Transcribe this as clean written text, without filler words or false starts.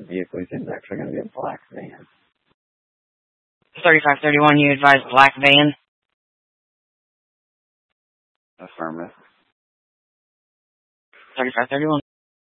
vehicle. He said it's actually going to be a black van. 3531, you advise black van? Affirmative. 3531.